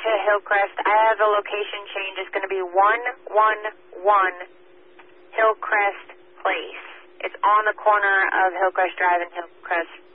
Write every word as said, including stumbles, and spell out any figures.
to Hillcrest. I have a location change. It's going to be one one one Hillcrest Place. It's on the corner of Hillcrest Drive and Hillcrest